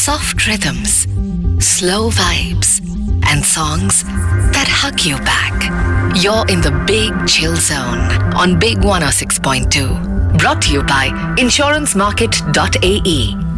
soft rhythms, slow vibes, and songs that hug you back. You're in the Big Chill Zone on Big 106.2. Brought to you by insurancemarket.ae.